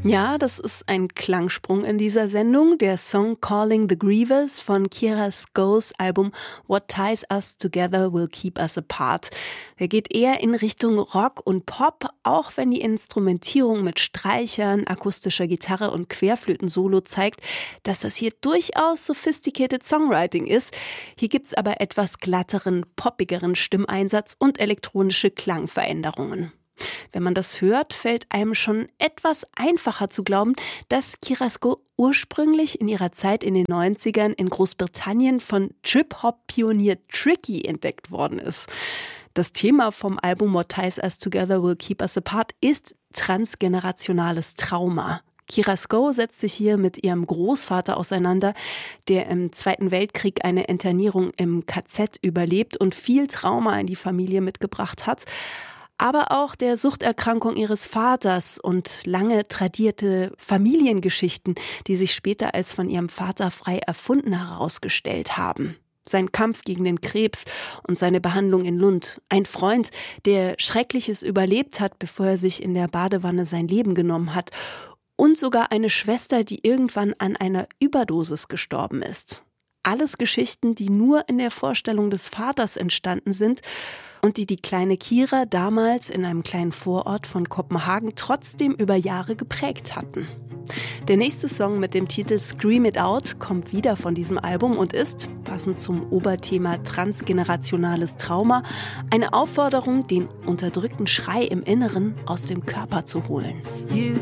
Ja, das ist ein Klangsprung in dieser Sendung. Der Song Calling the Grievous von Kira Skos Album What Ties Us Together Will Keep Us Apart. Der geht eher in Richtung Rock und Pop, auch wenn die Instrumentierung mit Streichern, akustischer Gitarre und Querflöten-Solo zeigt, dass das hier durchaus sophisticated Songwriting ist. Hier gibt's aber etwas glatteren, poppigeren Stimmeinsatz und elektronische Klangveränderungen. Wenn man das hört, fällt einem schon etwas einfacher zu glauben, dass Kira Sko ursprünglich in ihrer Zeit in den 90ern in Großbritannien von Trip-Hop-Pionier Tricky entdeckt worden ist. Das Thema vom Album What Ties Us Together Will Keep Us Apart ist transgenerationales Trauma. Kira Sko setzt sich hier mit ihrem Großvater auseinander, der im Zweiten Weltkrieg eine Internierung im KZ überlebt und viel Trauma in die Familie mitgebracht hat. Aber auch der Suchterkrankung ihres Vaters und lange tradierte Familiengeschichten, die sich später als von ihrem Vater frei erfunden herausgestellt haben. Sein Kampf gegen den Krebs und seine Behandlung in Lund. Ein Freund, der Schreckliches überlebt hat, bevor er sich in der Badewanne sein Leben genommen hat. Und sogar eine Schwester, die irgendwann an einer Überdosis gestorben ist. Alles Geschichten, die nur in der Vorstellung des Vaters entstanden sind und die kleine Kira damals in einem kleinen Vorort von Kopenhagen trotzdem über Jahre geprägt hatten. Der nächste Song mit dem Titel Scream It Out kommt wieder von diesem Album und ist, passend zum Oberthema transgenerationales Trauma, eine Aufforderung, den unterdrückten Schrei im Inneren aus dem Körper zu holen. You